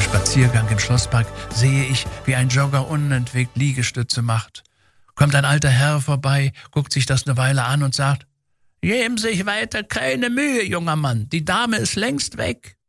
Spaziergang im Schlosspark sehe ich, wie ein Jogger unentwegt Liegestütze macht. Kommt ein alter Herr vorbei, guckt sich das eine Weile an und sagt: Geben sich weiter keine Mühe, junger Mann, die Dame ist längst weg.